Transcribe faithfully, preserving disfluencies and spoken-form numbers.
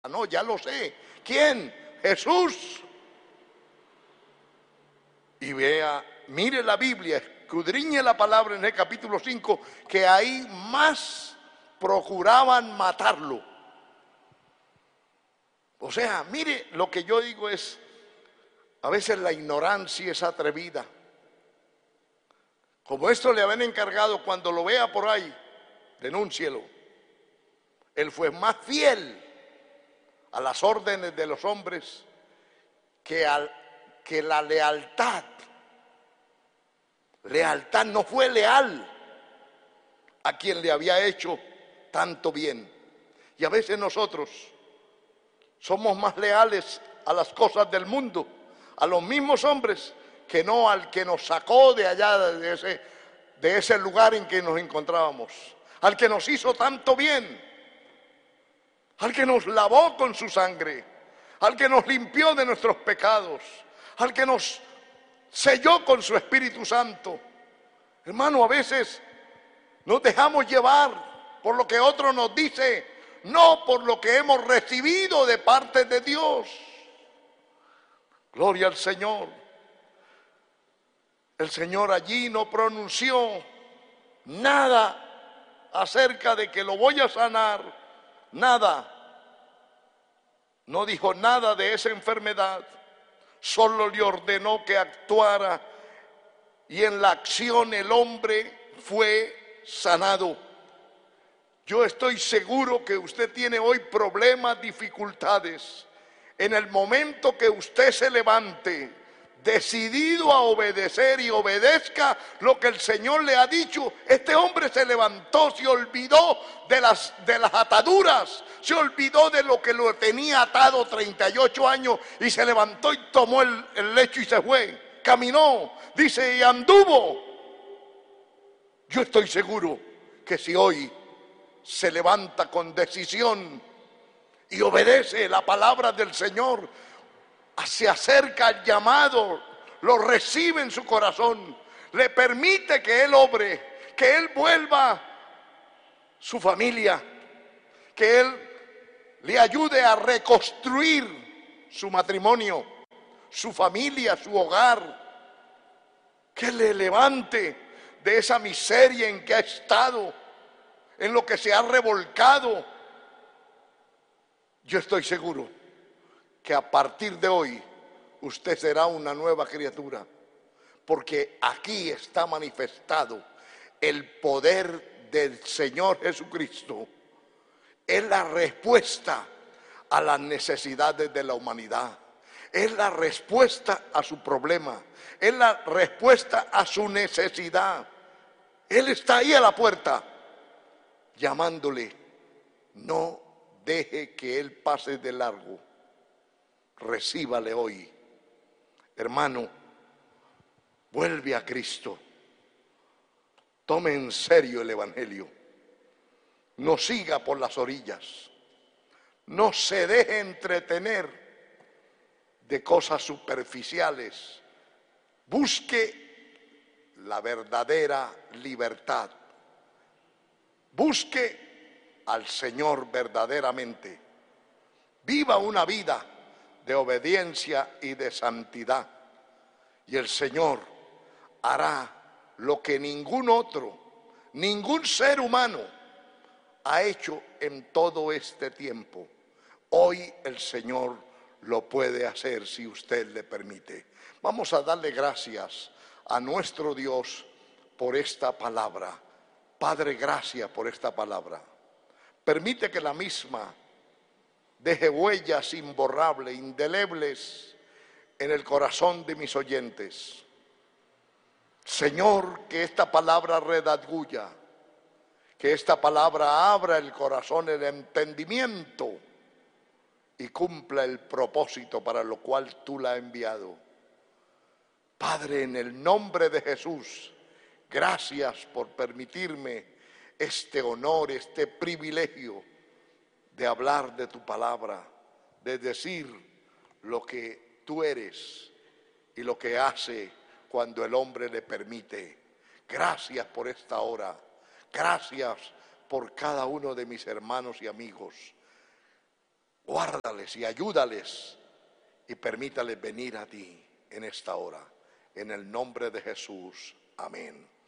No, ya lo sé. ¿Quién? Jesús. Y vea, mire la Biblia, escudriñe la palabra en el capítulo cinco, que ahí más procuraban matarlo. O sea, mire, lo que yo digo es, a veces la ignorancia es atrevida. Como esto le habían encargado, cuando lo vea por ahí, denúncielo. Él fue más fiel a las órdenes de los hombres que, al, que la lealtad. Lealtad, no fue leal a quien le había hecho tanto bien. Y a veces nosotros somos más leales a las cosas del mundo, a los mismos hombres, que no al que nos sacó de allá, de ese, de ese lugar en que nos encontrábamos, al que nos hizo tanto bien, al que nos lavó con su sangre, al que nos limpió de nuestros pecados, al que nos selló con su Espíritu Santo. Hermano, a veces nos dejamos llevar por lo que otro nos dice, no por lo que hemos recibido de parte de Dios. Gloria al Señor. El Señor allí no pronunció nada acerca de que lo voy a sanar, nada. No dijo nada de esa enfermedad, solo le ordenó que actuara y en la acción el hombre fue sanado. Yo estoy seguro que usted tiene hoy problemas, dificultades. En el momento que usted se levante, decidido a obedecer y obedezca lo que el Señor le ha dicho, este hombre se levantó, se olvidó de las, de las ataduras, se olvidó de lo que lo tenía atado treinta y ocho años y se levantó y tomó el, el lecho y se fue, caminó, dice, y anduvo. Yo estoy seguro que si hoy se levanta con decisión y obedece la palabra del Señor, se acerca al llamado, lo recibe en su corazón, le permite que Él obre, que Él vuelva su familia, que Él le ayude a reconstruir su matrimonio, su familia, su hogar, que le levante de esa miseria en que ha estado, en lo que se ha revolcado. Yo estoy seguro que a partir de hoy usted será una nueva criatura, porque aquí está manifestado el poder del Señor Jesucristo. Es la respuesta a las necesidades de la humanidad, es la respuesta a su problema, es la respuesta a su necesidad. Él está ahí a la puerta llamándole. No deje que Él pase de largo. Recíbale hoy. Hermano, vuelve a Cristo. Tome en serio el Evangelio. No siga por las orillas. No se deje entretener de cosas superficiales. Busque la verdadera libertad. Busque al Señor verdaderamente. Viva una vida de obediencia y de santidad, y el Señor hará lo que ningún otro, ningún ser humano ha hecho en todo este tiempo. Hoy el Señor lo puede hacer si usted le permite. Vamos a darle gracias a nuestro Dios por esta palabra. Padre, gracias por esta palabra. Permite que la misma deje huellas imborrables, indelebles en el corazón de mis oyentes. Señor, que esta palabra redarguya, que esta palabra abra el corazón, el entendimiento y cumpla el propósito para lo cual tú la has enviado. Padre, en el nombre de Jesús, gracias por permitirme este honor, este privilegio de hablar de tu palabra, de decir lo que tú eres y lo que hace cuando el hombre le permite. Gracias por esta hora. Gracias por cada uno de mis hermanos y amigos. Guárdales y ayúdales y permítales venir a ti en esta hora. En el nombre de Jesús. Amén.